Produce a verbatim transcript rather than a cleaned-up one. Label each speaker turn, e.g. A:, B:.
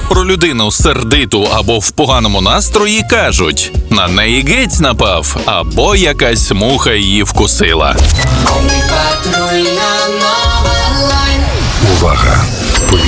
A: Про людину сердиту або в поганому настрої кажуть: на неї гець напав, або якась муха її вкусила.